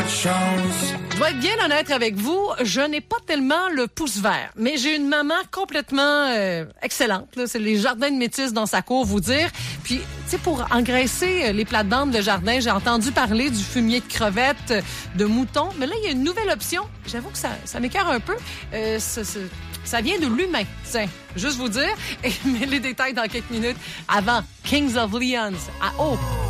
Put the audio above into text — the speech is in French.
Je vais être bien honnête avec vous, je n'ai pas tellement le pouce vert, mais j'ai une maman complètement excellente. Là. C'est les jardins de métis dans sa cour, vous dire. Puis, tu sais, pour engraisser les plates-bandes de jardin, j'ai entendu parler du fumier de crevettes, de moutons. Mais là, il y a une nouvelle option. J'avoue que ça m'écœure un peu. Ça vient de l'humain. Tiens, juste vous dire. Mais les détails dans quelques minutes avant Kings of Leons. Ah, oh!